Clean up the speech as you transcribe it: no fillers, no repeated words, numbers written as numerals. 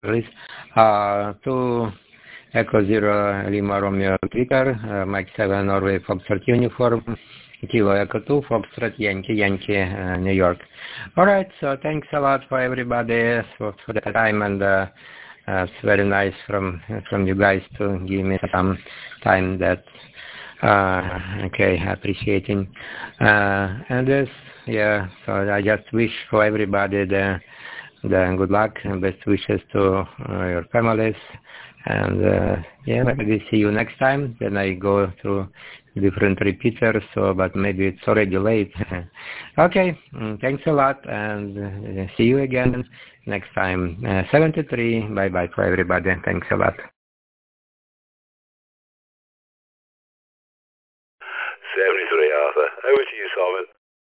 Please. To Echo Zero Lima Romeo Twitter, Mike 7 Norway Foxtrot Uniform, Kilo Echo 2 Foxtrot Yankee New York. All right, so thanks a lot for everybody for the time, and it's very nice from you guys to give me some time. That okay, appreciating. And this, yeah. So I just wish for everybody the good luck and best wishes to your families. And yeah, maybe see you next time. Then I go through different repeaters, so but maybe it's already late. Okay, thanks a lot, and see you again next time. 73. Bye bye for everybody. Thanks a lot.